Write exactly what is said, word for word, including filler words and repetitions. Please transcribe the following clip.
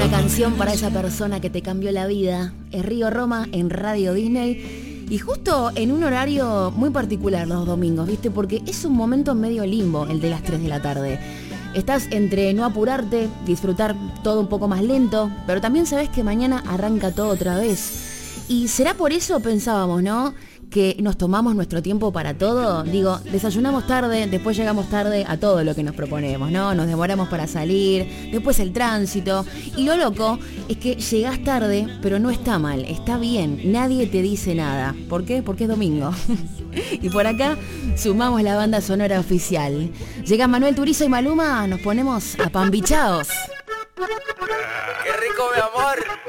Una canción para esa persona que te cambió la vida. Es Río Roma en Radio Disney. Y justo en un horario muy particular los domingos, ¿viste? Porque es un momento medio limbo el de las tres de la tarde. Estás entre no apurarte, disfrutar todo un poco más lento, pero también sabes que mañana arranca todo otra vez. Y será por eso, pensábamos, ¿no?, que nos tomamos nuestro tiempo para todo. Digo, desayunamos tarde, después llegamos tarde a todo lo que nos proponemos, ¿no? Nos demoramos para salir, después el tránsito. Y lo loco es que llegás tarde, pero no está mal, está bien. Nadie te dice nada. ¿Por qué? Porque es domingo. Y por acá sumamos la banda sonora oficial. Llega Manuel Turizo y Maluma, nos ponemos apambichados. ¡Qué rico, mi amor!